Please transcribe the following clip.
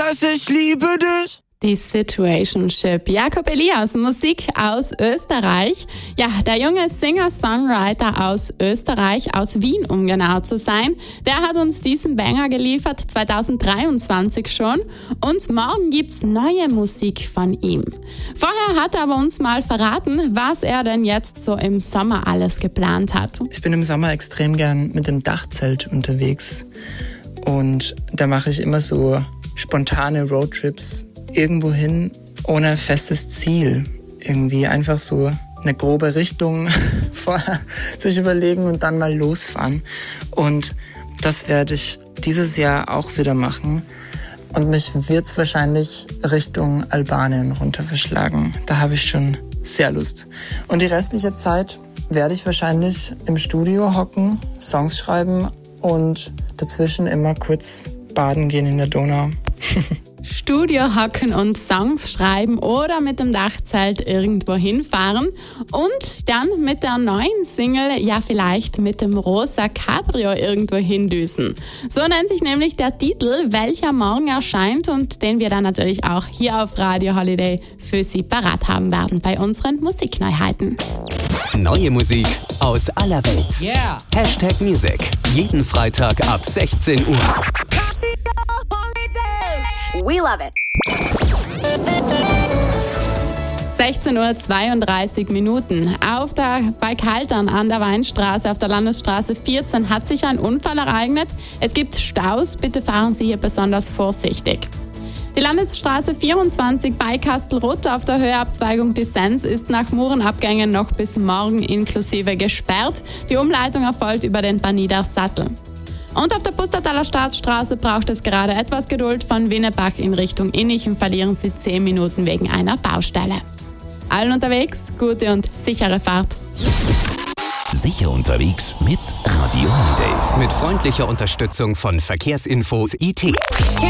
dass ich liebe dich. Die Situationship. Jakob Elias, Musik aus Österreich. Ja, der junge Singer-Songwriter aus Österreich, aus Wien, um genau zu sein, der hat uns diesen Banger geliefert, 2023 schon. Und morgen gibt's neue Musik von ihm. Vorher hat er aber uns mal verraten, was er denn jetzt so im Sommer alles geplant hat. Ich bin im Sommer extrem gern mit dem Dachzelt unterwegs. Und da mache ich immer so spontane Roadtrips irgendwo hin, ohne festes Ziel. Irgendwie einfach so eine grobe Richtung vorher sich überlegen und dann mal losfahren. Und das werde ich dieses Jahr auch wieder machen. Und mich wird es wahrscheinlich Richtung Albanien runter verschlagen. Da habe ich schon sehr Lust. Und die restliche Zeit werde ich wahrscheinlich im Studio hocken, Songs schreiben und dazwischen immer kurz baden gehen in der Donau. Studio hocken und Songs schreiben oder mit dem Dachzelt irgendwo hinfahren und dann mit der neuen Single, ja vielleicht mit dem rosa Cabrio irgendwo hindüsen. So nennt sich nämlich der Titel, welcher morgen erscheint und den wir dann natürlich auch hier auf Radio Holiday für Sie parat haben werden bei unseren Musikneuheiten. Neue Musik aus aller Welt. Yeah. #Music. Jeden Freitag ab 16 Uhr. We love it. 16:32 Uhr. Bei Kaltern an der Weinstraße auf der Landesstraße 14 hat sich ein Unfall ereignet. Es gibt Staus, bitte fahren Sie hier besonders vorsichtig. Die Landesstraße 24 bei Kastelruth auf der Höheabzweigung Dissens ist nach Murenabgängen noch bis morgen inklusive gesperrt. Die Umleitung erfolgt über den Banider Sattel. Und auf der Pustertaler Staatsstraße braucht es gerade etwas Geduld. Von Winnebach in Richtung Innichen verlieren Sie 10 Minuten wegen einer Baustelle. Allen unterwegs, gute und sichere Fahrt. Sicher unterwegs mit Radio Holiday. Mit freundlicher Unterstützung von Verkehrsinfo IT.